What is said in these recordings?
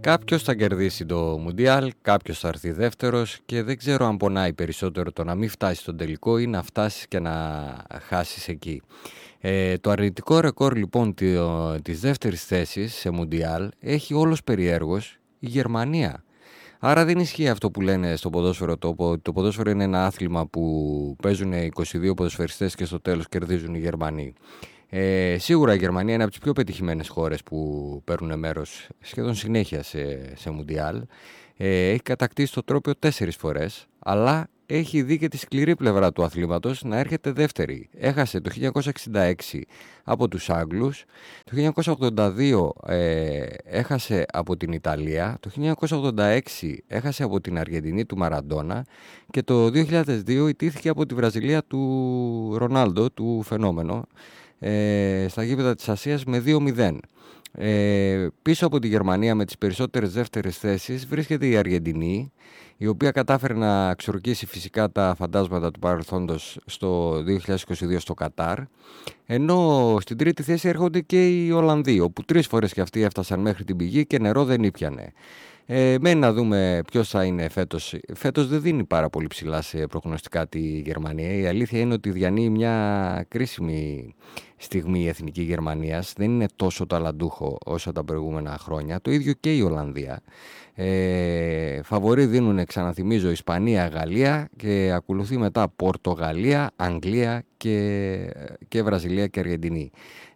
Κάποιος θα κερδίσει το Μουντιάλ, κάποιος θα έρθει δεύτερος και δεν ξέρω αν πονάει περισσότερο το να μην φτάσει στον τελικό ή να φτάσεις και να χάσεις εκεί. Το αρνητικό ρεκόρ λοιπόν της δεύτερης θέσης σε Μουντιάλ έχει όλος περιέργως η Γερμανία. Άρα δεν ισχύει αυτό που λένε στο ποδόσφαιρο, το ποδόσφαιρο είναι ένα άθλημα που παίζουν 22 ποδοσφαιριστές και στο τέλος κερδίζουν οι Γερμανοί. Σίγουρα η Γερμανία είναι από τις πιο πετυχημένες χώρες που παίρνουν μέρος σχεδόν συνέχεια σε Μουντιάλ. Έχει κατακτήσει το τρόπαιο 4 φορές, αλλά έχει δει και τη σκληρή πλευρά του αθλήματος να έρχεται δεύτερη. Έχασε το 1966 από τους Άγγλους, το 1982 έχασε από την Ιταλία, το 1986 έχασε από την Αργεντινή του Μαραντόνα και το 2002 ιτήθηκε από τη Βραζιλία του Ρονάλντο, του φαινόμενο, στα γήπεδα της Ασίας με 2-0. Πίσω από τη Γερμανία με τις περισσότερες δεύτερες θέσεις βρίσκεται η Αργεντινή, η οποία κατάφερε να εξορκίσει φυσικά τα φαντάσματα του παρελθόντος στο 2022 στο Κατάρ, ενώ στην τρίτη θέση έρχονται και οι Ολλανδοί, όπου 3 φορές και αυτοί έφτασαν μέχρι την πηγή και νερό δεν ήπιανε. Μένει να δούμε ποιος θα είναι φέτος. Φέτος δεν δίνει πάρα πολύ ψηλά σε προγνωστικά τη Γερμανία. Η αλήθεια είναι ότι διανύει μια κρίσιμη στιγμή η εθνική Γερμανίας. Δεν είναι τόσο ταλαντούχο όσο τα προηγούμενα χρόνια. Το ίδιο και η Ολλανδία. Φαβορί δίνουν, ξαναθυμίζω, Ισπανία, Γαλλία και ακολουθεί μετά Πορτογαλία, Αγγλία και Βραζιλία και Αργεντινή.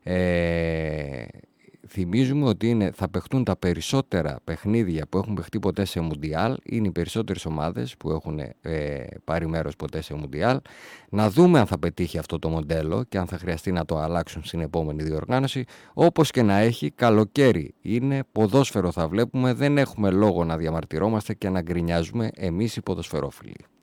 Θυμίζουμε ότι θα παιχτούν τα περισσότερα παιχνίδια που έχουν παιχτεί ποτέ σε Μουντιάλ. Είναι οι περισσότερες ομάδες που έχουν πάρει μέρος ποτέ σε Μουντιάλ. Να δούμε αν θα πετύχει αυτό το μοντέλο και αν θα χρειαστεί να το αλλάξουν στην επόμενη διοργάνωση. Όπως και να έχει, καλοκαίρι είναι, ποδόσφαιρο θα βλέπουμε. Δεν έχουμε λόγο να διαμαρτυρόμαστε και να γκρινιάζουμε εμείς οι ποδοσφαιρόφιλοι.